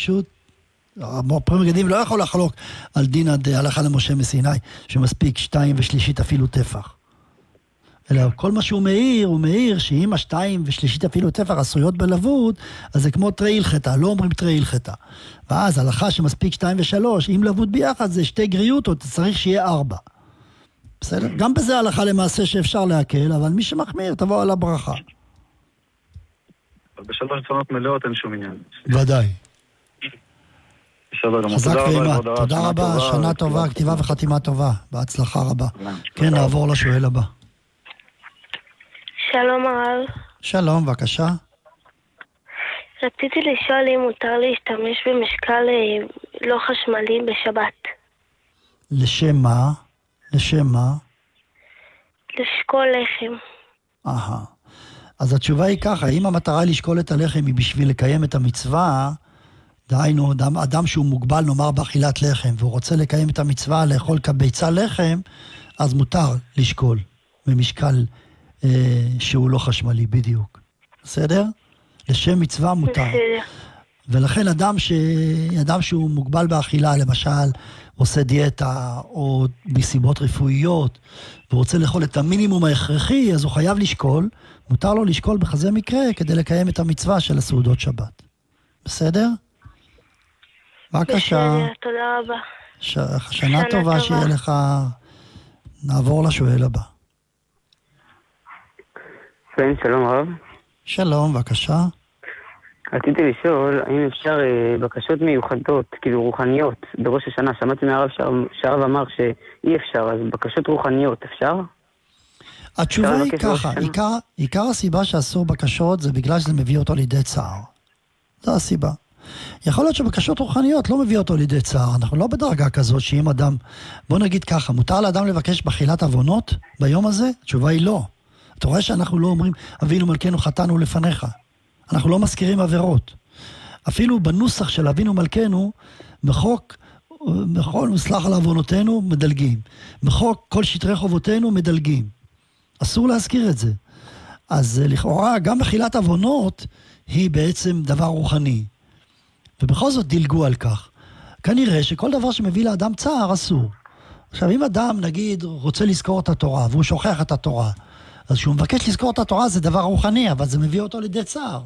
פשוט, פרי מגדים לא יכול לחלוק על דין הלכה למשה מסיני, שמספיק 2 ושלישית אפילו טפח. אלא כל מה שהוא מאיר, הוא מאיר שאם 2 ושלישית אפילו טפח עשויות בלבוד, אז זה כמו תרי הלכתה, לא אומרים תרי הלכתה. ואז הלכה שמספיק 2 ו3, אם לבוד ביחד זה 2 גריותות, צריך שיהיה 4. בסדר? גם בזה הלכה למעשה שאפשר להקל, אבל מי שמחמיר תבוא על הברכה. בשלוש צונות מלאות אין שום עניין. ודאי. חזק ואימה, תודה רבה, שנה טובה, כתיבה וחתימה טובה, בהצלחה רבה. כן, נעבור לשואל הבא. שלום הרב. שלום, בבקשה. רציתי לשאול אם מותר להשתמש במשקל לא חשמלי בשבת. לשם מה? לשם מה? לשקול לחם. אז התשובה היא ככה, אם המטרה לשקול את הלחם היא בשביל לקיים את המצווה, דהיינו, אדם שהוא מוגבל, נאמר, באכילת לחם, והוא רוצה לקיים את המצווה לאכול כביצה לחם, אז מותר לשקול במשקל שהוא לא חשמלי, בדיוק. בסדר? לשם מצווה מותר. ולכן אדם שהוא מוגבל באכילה, למשל, עושה דיאטה, או מסיבות רפואיות, ורוצה לאכול את המינימום ההכרחי, אז הוא חייב לשקול, מותר לו לשקול בכזה מקרה, כדי לקיים את המצווה של הסעודות שבת. בסדר? בבקשה. בסדר, תודה רבה. שנה טובה שיהיה לך. נעבור לשואל הבא. כן, שלום רב. שלום, בבקשה. רציתי לשאול, האם אפשר בקשות מיוחדות, כאילו רוחניות, בראש השנה? שמעתי מהרב שהרב אמר שאי אפשר, אז בקשות רוחניות אפשר? התשובה היא ככה, עיקר הסיבה שאסור בקשות זה בגלל שזה מביא אותו לידי צער. זו הסיבה. יכול להיות שבקשות רוחניות לא מביא אותו לידי צער, אנחנו לא בדרגה כזאת שאם אדם, בוא נגיד ככה, מותר לאדם לבקש בחילת עוונות ביום הזה? התשובה היא לא. אתה רואה שאנחנו לא אומרים, אבינו מלכנו חטאנו לפניך. אנחנו לא מזכירים עבירות. אפילו בנוסח של אבינו מלכנו, בחוק, בכל מסלח על עוונותינו מדלגים. בחוק כל שטרי חובותינו מדלגים. אסור להזכיר את זה. אז לכאורה גם בחילת עוונות היא בעצם דבר רוחני. ובכל זאת דילגו על כך. כנראה שכל דבר שמביא לאדם צער אסור. עכשיו אם אדם נגיד רוצה לזכור את התורה והוא שוכח את התורה, אז כשהוא מבקש לזכור את התורה זה דבר רוחני, אבל זה מביא אותו לידי צער.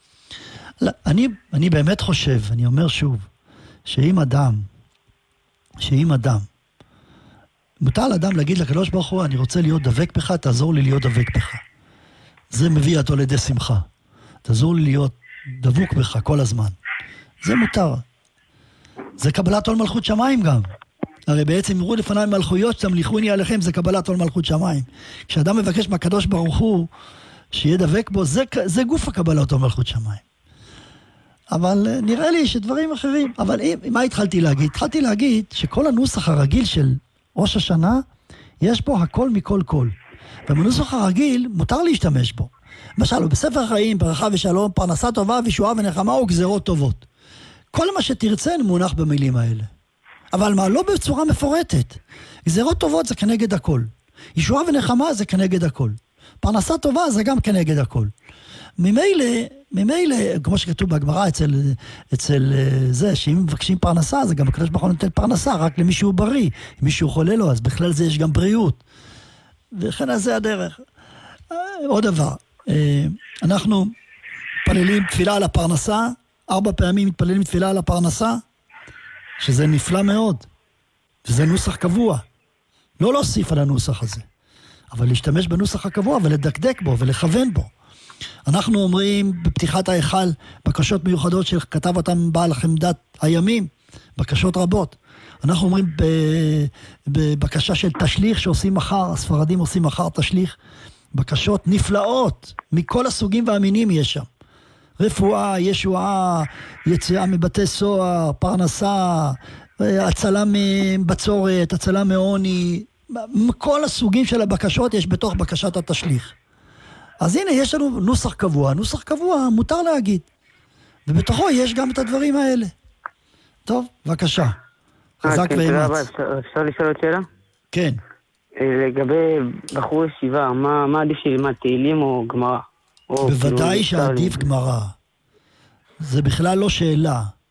אני באמת חושב, אני אומר שוב, שאם אדם, מותר לאדם להגיד לקדוש ברוך הוא, אני רוצה להיות דבק בך, תעזור לי להיות דבק בך. זה מביא אותו לידי שמחה. תעזור לי להיות דבוק בך כל הזמן. זה מותר. זה קבלת עול מלכות שמיים גם. הרי בעצם יראו לפניי מלכויות שתמליכוני עליכם, זה קבלת עול מלכות שמיים. כשאדם מבקש מהקדוש ברוך הוא שיהיה דבק בו, זה גוף הקבלת עול מלכות שמיים. אבל נראה לי שדברים אחרים, אבל מה התחלתי להגיד? התחלתי להגיד שכל הנוסח הרגיל של ראש השנה, יש בו הכל מכל כל. ובנוסח הרגיל מותר להשתמש בו. למשל, בספר חיים, ברכה ושלום, פרנסה טובה וישועה ונחמה וגזרות טובות. כל מה שתרצה מונח במילים האלה. אבל מה, לא בצורה מפורטת. גזרות טובות זה כנגד הכל. ישועה ונחמה זה כנגד הכל. פרנסה טובה זה גם כנגד הכל. ממילא, כמו שכתוב בהגמרא אצל זה, שאם מבקשים פרנסה, זה גם הקדוש ברוך הוא נותן פרנסה, רק למי שהוא בריא. אם מישהו חולה לו, אז בכלל זה יש גם בריאות. וכן אז זה הדרך. עוד דבר, אנחנו מתפללים תפילה על הפרנסה, 4 פעמים מתפללים תפילה על הפרנסה, שזה נפלא מאוד, וזה נוסח קבוע. לא להוסיף על הנוסח הזה, אבל להשתמש בנוסח הקבוע ולדקדק בו ולכוון בו. אנחנו אומרים בפתיחת ההיכל בקשות מיוחדות שכתב אותם בעל חמדת הימים, בקשות רבות. אנחנו אומרים בבקשה של תשליך שעושים מחר, הספרדים עושים מחר תשליך, בקשות נפלאות, מכל הסוגים והמינים יש שם. רפואה, ישועה, יציאה מבתי סוהר, פרנסה, הצלה מבצורת, הצלה מעוני, כל הסוגים של הבקשות יש בתוך בקשת התשליך. אז הנה יש לנו נוסח קבוע, נוסח קבוע מותר להגיד. ובתוכו יש גם את הדברים האלה. טוב, בבקשה. חזק ואמץ. אפשר לשאול עוד שאלה? כן. לגבי בחור ישיבה, מה עדיף שילמד, תהילים או גמרא? בוודאי שעדיף גמרא. זה בכלל לא שאלה.